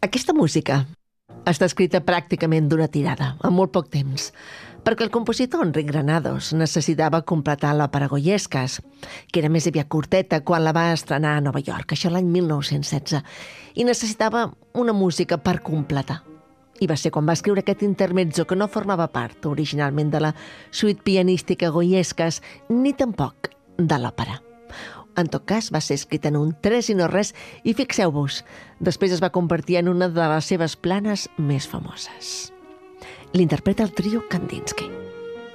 Aquesta música està escrita pràcticament d'una tirada, en molt poc temps, perquè el compositor Enric Granados necessitava completar l'òpera Goyescas, que era més aviat curteta quan la va estrenar a Nova York, això l'any 1916, i necessitava una música per completar. I va ser quan va escriure aquest intermezzo que no formava part originalment de la suite pianística Goyescas ni tampoc de l'òpera. En tot cas, va ser escrita en un 3 i no res i fixeu-vos, després es va convertir en una de les seves planes més famoses. L'interpreta el trio Kandinsky.